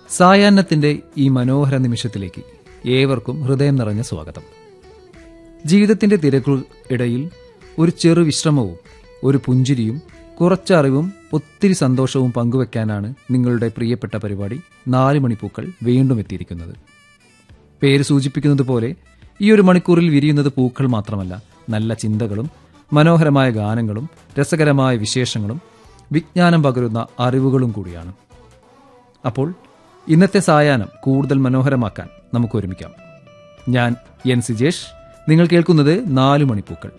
സായാഹ്നത്തിന്റെ ഈ മനോഹര നിമിഷത്തിലേക്ക് ഏവർക്കും ഹൃദയം നിറഞ്ഞ സ്വാഗതം. ജീവിതത്തിന്റെ തിരക്കുകൾക്കിടയിൽ ഒരു ചെറു വിശ്രമവും ഒരു പുഞ്ചിരിയും കുറച്ചറിവും ഒത്തിരി സന്തോഷവും പങ്കുവെക്കാനാണ് നിങ്ങളുടെ പ്രിയപ്പെട്ട പരിപാടി 4 മണിപ്പൂക്കൾ വീണ്ടും എത്തിയിരിക്കുന്നത്. പേര് സൂചിപ്പിക്കുന്നത് പോലെ ഈ ഒരു മണിക്കൂറിൽ വിരിയുന്നത് പൂക്കൾ മാത്രമല്ല, നല്ല ചിന്തകളും മനോഹരമായ ഗാനങ്ങളും രസകരമായ വിശേഷങ്ങളും വിജ്ഞാനം പകരുന്ന അറിവുകളും കൂടിയാണ്. അപ്പോൾ ഇന്നത്തെ സായാഹ്നം കൂടുതൽ മനോഹരമാക്കാൻ നമുക്ക് ഒരുമിക്കാം. ഞാൻ എൻ സിജേഷ്. നിങ്ങൾ കേൾക്കുന്നത് 4 മണിപ്പൂക്കൾ.